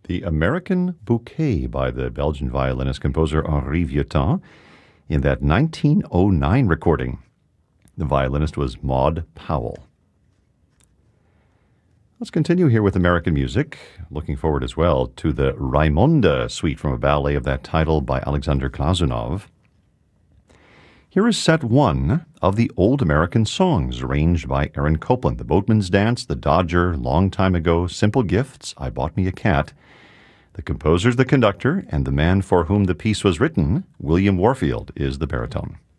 The American Bouquet by the Belgian violinist-composer Henri Vieuxtemps in that 1909 recording. The violinist was Maud Powell. Let's continue here with American music. Looking forward as well to the Raimonda suite from a ballet of that title by Alexander Glazunov. Here is set one of the Old American Songs, arranged by Aaron Copland. The Boatman's Dance, The Dodger, Long Time Ago, Simple Gifts, I Bought Me a Cat. The composer's the conductor, and the man for whom the piece was written, William Warfield, is the baritone.